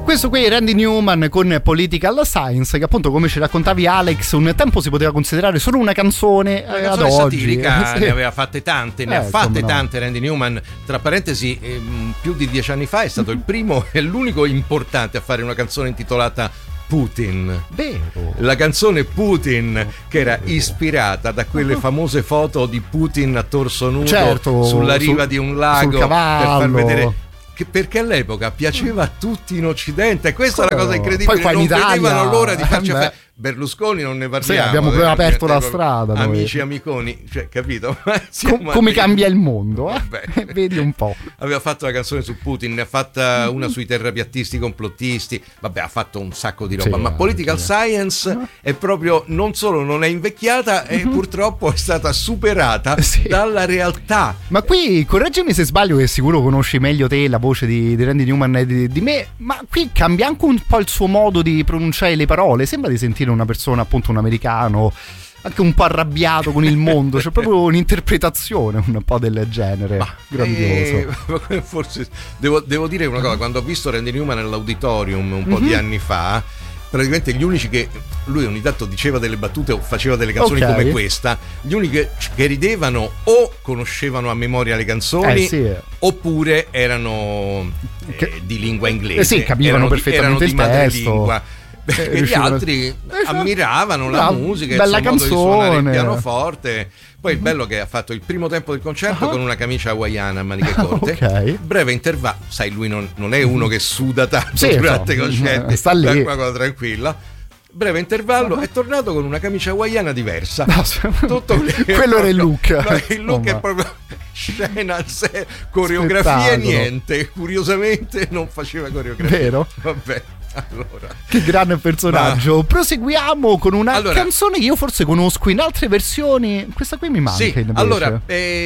Questo qui è Randy Newman con Political Science, che appunto, come ci raccontavi Alex, un tempo si poteva considerare solo una canzone, ad oggi satirica. sì. Ne aveva fatte tante, tante Randy Newman. Tra parentesi, più di 10 anni fa è stato il primo e l'unico importante a fare una canzone intitolata Putin. Vero. La canzone Putin, che era ispirata da quelle famose foto di Putin a torso nudo, certo, sulla riva di un lago, sul cavallo, per far vedere perché all'epoca piaceva a tutti in Occidente. Questa è la cosa incredibile. Poi qua in non Italia, vedevano l'ora di farci Berlusconi, non ne parliamo. Sì, abbiamo proprio aperto la strada. Amici, amiconi, cioè, capito? Come cambia il mondo, vedi un po'. Aveva fatto la canzone su Putin, ne ha fatta una sui terrapiattisti complottisti, vabbè, ha fatto un sacco di roba, ma Political Science è proprio, non solo non è invecchiata, e purtroppo è stata superata dalla realtà. Ma qui, correggimi se sbaglio, che sicuro conosci meglio te la voce di Randy Newman e di me, ma qui cambia anche un po' il suo modo di pronunciare le parole. Sembra di sentire una persona, appunto un americano, anche un po' arrabbiato con il mondo. C'è proprio un'interpretazione un po' del genere. Grandioso. Forse devo dire una cosa: quando ho visto Randy Newman nell'auditorium un po' di anni fa, praticamente gli unici che lui ogni tanto diceva delle battute o faceva delle canzoni come questa, gli unici che ridevano o conoscevano a memoria le canzoni, oppure erano di lingua inglese, capivano perfettamente il testo. Perché gli altri ammiravano la musica, bella il suo modo di suonare il canzone, pianoforte. Poi il bello che ha fatto il primo tempo del concerto con una camicia hawaiana a maniche corte, breve intervallo, sai, lui non è uno che suda tanto durante i concerti, sta lì, una cosa tranquilla. Breve intervallo, è tornato con una camicia hawaiana diversa. Tutto quello era il look. Il look è proprio scena, coreografia niente. Curiosamente non faceva coreografia. Vero? Vabbè. Allora, che grande personaggio. Proseguiamo con una canzone che io forse conosco in altre versioni. Questa qui mi manca. Sì, allora,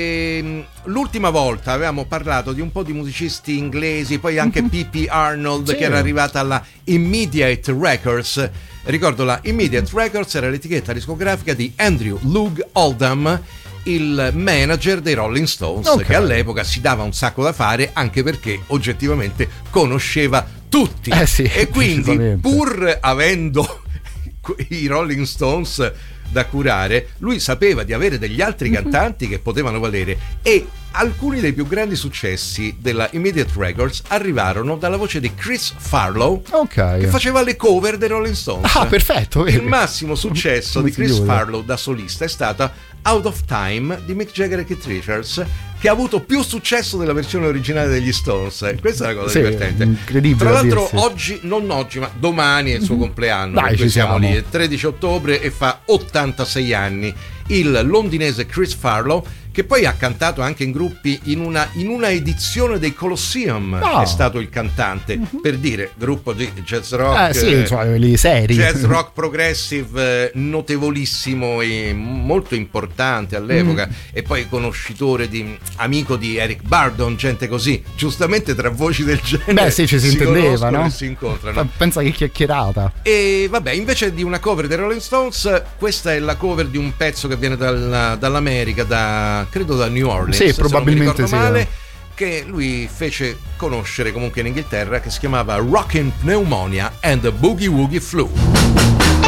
l'ultima volta avevamo parlato di un po' di musicisti inglesi, poi anche P.P. Arnold, che era arrivata alla Immediate Records. Ricordo, la Immediate Records era l'etichetta discografica di Andrew Loog Oldham, il manager dei Rolling Stones, che all'epoca si dava un sacco da fare, anche perché oggettivamente conosceva tutti, e quindi pur avendo i Rolling Stones da curare, lui sapeva di avere degli altri cantanti che potevano valere, e alcuni dei più grandi successi della Immediate Records arrivarono dalla voce di Chris Farlow, che faceva le cover dei Rolling Stones. Perfetto. Il massimo successo di Chris Farlow da solista è stata Out of Time di Mick Jagger e Keith Richards, che ha avuto più successo della versione originale degli Stones. Questa è una cosa divertente, incredibile. Tra l'altro oggi, ma domani è il suo compleanno. Dai, ci siamo lì, è 13 ottobre e fa 86 anni il londinese Chris Farlow, che poi ha cantato anche in gruppi, in una edizione dei Colosseum è stato il cantante, per dire, gruppo di jazz rock, quelli seri, jazz rock progressive notevolissimo e molto importante all'epoca, e poi conoscitore amico di Eric Burdon, gente così, giustamente tra voci del genere ci si intendeva, no? Si incontrano. Pensa che chiacchierata. E vabbè, invece di una cover dei Rolling Stones, questa è la cover di un pezzo che viene dall'America, credo da New Orleans, probabilmente se non mi ricordo male, che lui fece conoscere comunque in Inghilterra, che si chiamava Rockin' Pneumonia and the Boogie Woogie Flu.